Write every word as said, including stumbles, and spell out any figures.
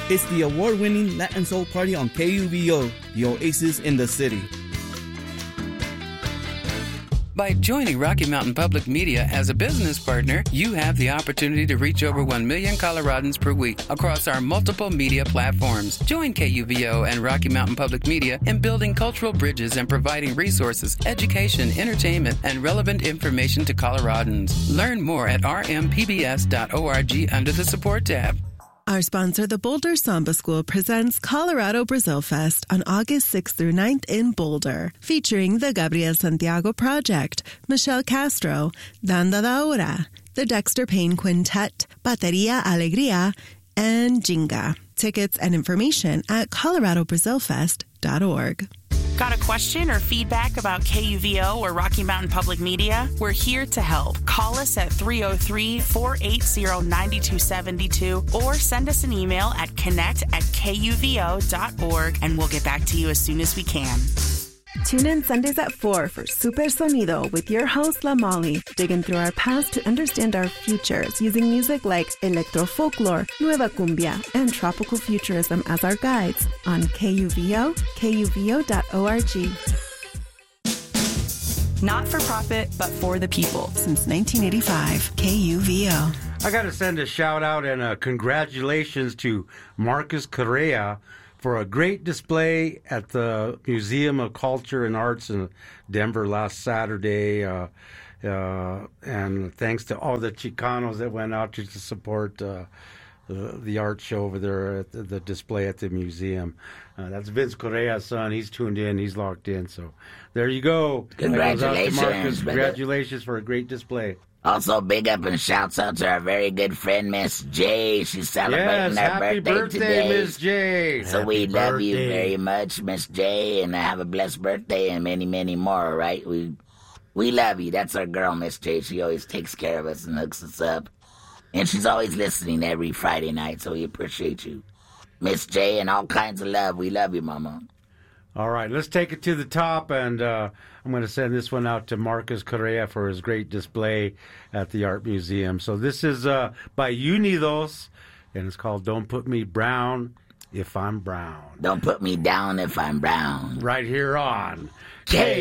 It's the award-winning Latin Soul Party on K U V O, the oasis in the city. By joining Rocky Mountain Public Media as a business partner, you have the opportunity to reach over one million Coloradans per week across our multiple media platforms. Join K U V O and Rocky Mountain Public Media in building cultural bridges and providing resources, education, entertainment, and relevant information to Coloradans. Learn more at r m p b s dot org under the support tab. Our sponsor, the Boulder Samba School, presents Colorado Brazil Fest on August sixth through ninth in Boulder, featuring the Gabriel Santiago Project, Michelle Castro, Danda da Hora, the Dexter Payne Quintet, Bateria Alegría, and Jinga. Tickets and information at colorado brazil fest dot org. Got a question or feedback about K U V O or Rocky Mountain Public Media? We're here to help. Call us at three oh three, four eight zero, nine two seven two or send us an email at connect at k u v o dot org and we'll get back to you as soon as we can. Tune in Sundays at four for Super Sonido with your host, La Molly, digging through our past to understand our futures using music like electro folklore, nueva cumbia, and tropical futurism as our guides on K U V O, k u v o dot org. Not for profit, but for the people. Since nineteen eighty-five, K U V O. I got to send a shout out and a congratulations to Marcus Correa for a great display at the Museum of Culture and Arts in Denver last Saturday. Uh, uh, and thanks to all the Chicanos that went out to support uh, the, the art show over there at the, the display at the museum. Uh, that's Vince Correa's son. He's tuned in. He's locked in. So there you go. Congratulations, That goes out to Marcus. brother. Congratulations for a great display. Also, big up and shouts out to our very good friend, Miss J. She's celebrating Yes, her happy birthday, birthday, today. Miss J. So Happy we love you birthday. very much, Miss J, and have a blessed birthday and many, many more, right? We we love you. That's our girl, Miss J. She always takes care of us and hooks us up. And she's always listening every Friday night, so we appreciate you. Miss J, and all kinds of love. We love you, Mama. All right, let's take it to the top, and uh, I'm going to send this one out to Marcus Correa for his great display at the Art Museum. So this is uh, by Unidos, and it's called Don't Put Me Brown If I'm Brown. Don't put me down if I'm brown. Right here on K